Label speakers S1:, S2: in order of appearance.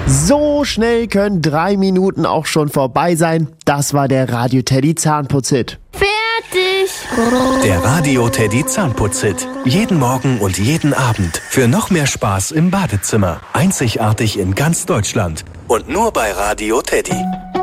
S1: So schnell können 3 Minuten auch schon vorbei sein. Das war der Radio Teddy Zahnputz-Hit.
S2: Fertig!
S3: Der Radio Teddy Zahnputz-Hit. Jeden Morgen und jeden Abend. Für noch mehr Spaß im Badezimmer. Einzigartig in ganz Deutschland. Und nur bei Radio Teddy.